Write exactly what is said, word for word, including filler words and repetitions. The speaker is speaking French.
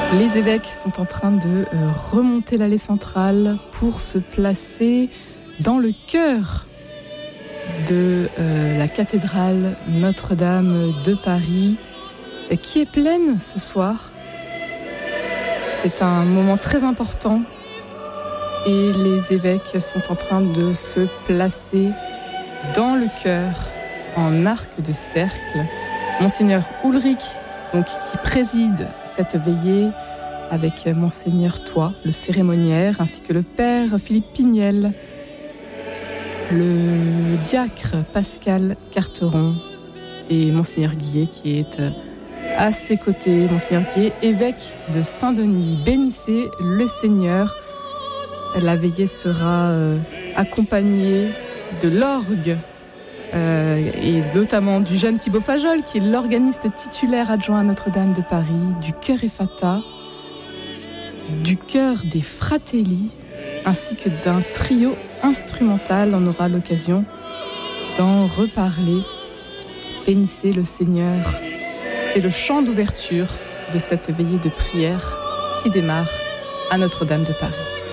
Les évêques sont en train de euh, remonter l'allée centrale pour se placer dans le cœur de euh, la cathédrale Notre-Dame de Paris, euh, qui est pleine ce soir. C'est un moment très important et les évêques sont en train de se placer dans le chœur en arc de cercle. Monseigneur Ulrich, donc, qui préside cette veillée avec Monseigneur Toit, le cérémoniaire, ainsi que le père Philippe Pignel, le diacre Pascal Carteron et Monseigneur Guillet qui est à ses côtés. Monseigneur Guillet, évêque de Saint-Denis. Bénissez le Seigneur. La veillée sera euh, accompagnée de l'orgue euh, et notamment du jeune Thibaut Fajol qui est l'organiste titulaire adjoint à Notre-Dame de Paris, du chœur Effata, du chœur des Fratelli, ainsi que d'un trio instrumental. On aura l'occasion d'en reparler. Bénissez le Seigneur. C'est le chant d'ouverture de cette veillée de prière qui démarre à Notre-Dame de Paris.